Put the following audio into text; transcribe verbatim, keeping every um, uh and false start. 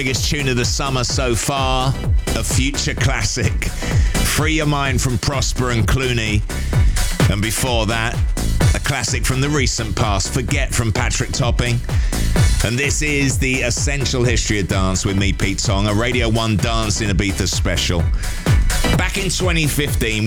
Biggest tune of the summer so far, a future classic. Free Your Mind from Prosper and Clooney. And before that, a classic from the recent past, Forget from Patrick Topping. And this is the Essential History of Dance with me, Pete Tong, a Radio one Dance in Ibiza special. Back in twenty fifteen,